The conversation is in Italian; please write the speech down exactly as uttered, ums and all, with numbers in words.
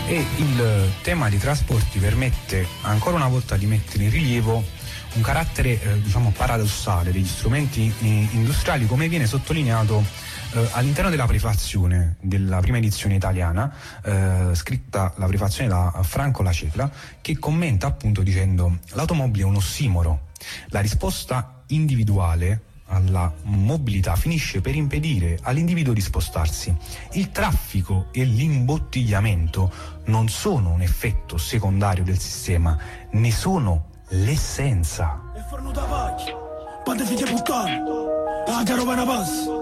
E il tema dei trasporti permette ancora una volta di mettere in rilievo un carattere eh, diciamo paradossale degli strumenti eh, industriali, come viene sottolineato eh, all'interno della prefazione della prima edizione italiana, eh, scritta la prefazione da Franco Laceglia, che commenta appunto dicendo: l'automobile è un ossimoro, la risposta individuale alla mobilità finisce per impedire all'individuo di spostarsi. Il traffico e l'imbottigliamento non sono un effetto secondario del sistema, ne sono l'essenza.